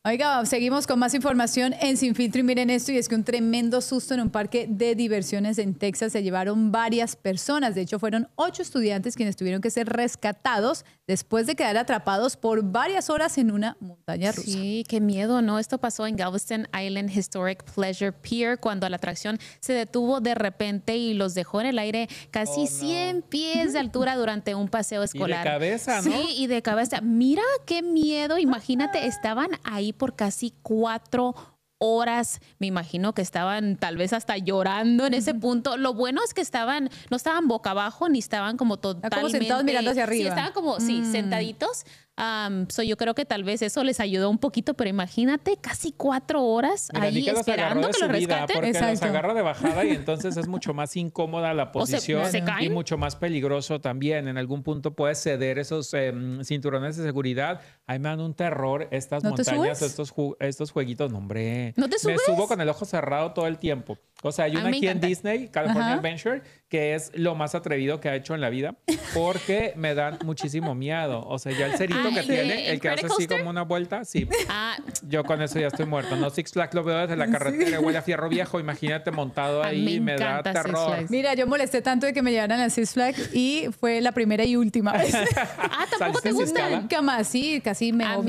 Oiga, seguimos con más información en Sin Filtro y miren esto, y es que un tremendo susto en un parque de diversiones en Texas se llevaron varias personas. De hecho, fueron 8 estudiantes quienes tuvieron que ser rescatados después de quedar atrapados por varias horas en una montaña rusa. Sí, qué miedo, ¿no? Esto pasó en Galveston Island Historic Pleasure Pier cuando la atracción se detuvo de repente y los dejó en el aire casi 100 pies de altura durante un paseo escolar. Y de cabeza, ¿no? Sí, y de cabeza. Mira qué miedo. Imagínate, estaban ahí por casi 4 horas. Me imagino que estaban tal vez hasta llorando en ese punto. Lo bueno es que no estaban boca abajo ni estaban como totalmente... Como sentados mirando hacia arriba. Sí, estaban como, sentaditos. Yo creo que tal vez eso les ayudó un poquito, pero imagínate, casi 4 horas. Mira, ahí esperando que lo rescaten. Porque los agarra de bajada y entonces es mucho más incómoda la posición se caen. y mucho más peligroso también. En algún punto puedes ceder esos cinturones de seguridad. Ahí me dan un terror estas ¿No te montañas, subes? estos jueguitos. No, hombre. ¿No te subes? Me subo con el ojo cerrado todo el tiempo. O sea, hay una me aquí en encanta. Disney, California Adventure, que es lo más atrevido que ha hecho en la vida porque me dan muchísimo miedo. O sea, ya el cerito que tiene, el que hace así como una vuelta, sí. Yo con eso ya estoy muerto. No, Six Flags lo veo desde la carretera, huele a fierro viejo. Imagínate montado ahí, me da encanta Six terror. Flags. Mira, yo molesté tanto de que me llevaran a Six Flags y fue la primera y última vez. ¿Tampoco te ¿Saliste gusta? ciscada? Nunca más, sí, casi me A vomito.